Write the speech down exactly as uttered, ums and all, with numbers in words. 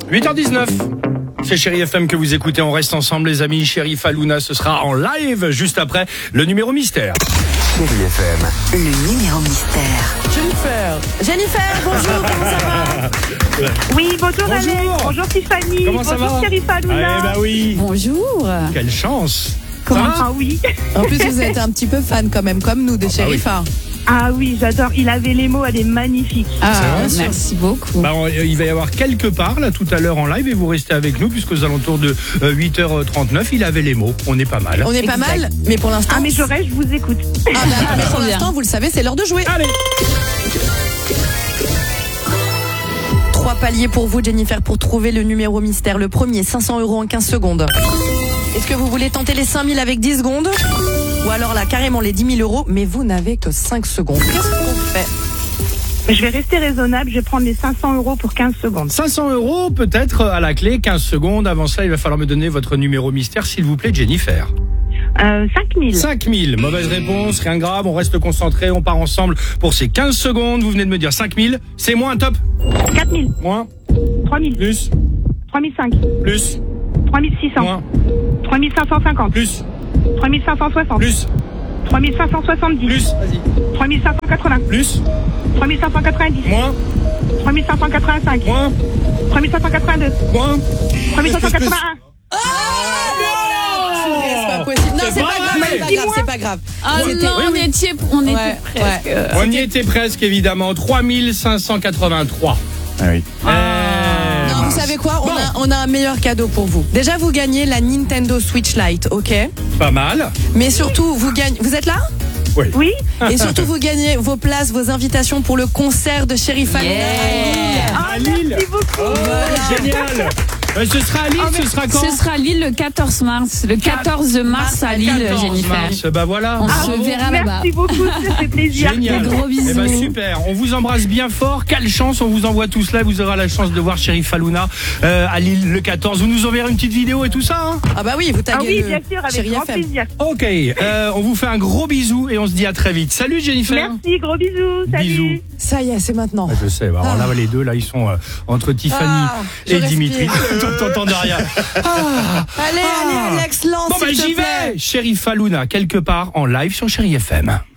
huit heures dix-neuf. C'est Chéri F M que vous écoutez. On reste ensemble, les amis. Chérif Halouna, ce sera en live juste après le numéro mystère. Chéri F M. Le numéro mystère. Jennifer. Jennifer, bonjour, comment ça va? Oui, bonjour, Bonjour. Alex. Bonjour Tiffany. Comment ça bonjour va? Chérif Halouna. Eh ben oui. Bonjour. Quelle chance. Comment Ça va Ah oui. En plus, vous êtes un petit peu fan quand même, comme nous, de bah Chérif. hein. Ah oui, j'adore. Il avait les mots, elle est magnifique. Ah, vrai, ça merci beaucoup. Bah, on- il va y avoir quelque part là tout à l'heure en live et vous restez avec nous puisqu'aux alentours de euh, huit heures trente-neuf, il avait les mots. On est pas mal. On est pas mal, mais pour l'instant. Ah mais j'aurais, je vous écoute. Ah, bah, mais pour l'instant, vous le savez, c'est l'heure de jouer. Allez. Trois paliers pour vous, Jennifer, pour trouver le numéro mystère. Le premier, cinq cents euros en quinze secondes. Est-ce que vous voulez tenter les cinq mille avec dix secondes? Ou alors là, carrément les dix mille euros, mais vous n'avez que cinq secondes. Qu'est-ce qu'on fait? Je vais rester raisonnable, je vais prendre les cinq cents euros pour quinze secondes. cinq cents euros peut-être à la clé, quinze secondes. Avant cela, il va falloir me donner votre numéro mystère, s'il vous plaît, Jennifer. Euh, cinq mille. cinq mille. Mauvaise réponse, rien de grave. On reste concentré, on part ensemble pour ces quinze secondes. Vous venez de me dire cinq mille. C'est moins, top. quatre mille. Moins, trois mille. plus, trois mille cinq. plus, trois mille six cents. moins, trois mille cinq cent cinquante. plus, trois mille cinq cent soixante. plus, trois mille cinq cent soixante-dix. plus, vas-y, trois mille cinq cent quatre-vingts. plus, trois mille cinq cent quatre-vingt-dix. moins, trois mille cinq cent quatre-vingt-cinq. moins, trois mille cinq cent quatre-vingt-deux. moins. trois mille cinq cent Plus, plus, plus. quatre-vingt-un. C'est pas possible. Non, C'est c'est pas pas grave, vrai. c'est pas grave, c'est pas grave. Ah C'était- non, oui, on oui. était, on était Ouais, presque. ouais. On y était presque, évidemment. trois mille cinq cent quatre-vingt-trois. Ah oui. Eh, Non, vous mince. savez quoi? On, Bon. a, on a un meilleur cadeau pour vous. Déjà, vous gagnez la Nintendo Switch Lite, ok? Pas mal. Mais surtout, vous gagnez. Vous êtes là? Oui. Oui. Et surtout, vous gagnez vos places, vos invitations pour le concert de Chérif Halouna. Ah, À Lille. merci beaucoup. Oh, génial. Euh, ce sera à Lille, ce sera quand? Ce sera à Lille le quatorze mars. Le quatorze mars à Lille, quatorze Jennifer. mars. Bah voilà. On Ah, se verra là-bas. Merci beaucoup, ça fait plaisir. Génial. Des gros bisous. Eh ben, super. On vous embrasse bien fort. Quelle chance. On vous envoie tout cela. Vous aurez la chance de voir Chérif Halouna euh, à Lille le quatorze. Vous nous enverrez une petite vidéo et tout ça, hein? Ah bah oui, vous Ah taguez oui, le bien sûr, avec Chéri grand F M. plaisir. Ok. Euh, on vous fait un gros bisou et on se dit à très vite. Salut Jennifer. Merci, gros bisous. Salut. Bisous. Ça y est, c'est maintenant. Ouais, je sais. Alors Ah. là, les deux, là, ils sont euh, entre Tiffany Ah, je et Dimitri. respire. T'entends rien. Ah. Allez, Ah. allez, Alex, lance. Bon, bah, s'il te j'y plaît. vais. Chérif Halouna, quelque part en live sur Chéri F M.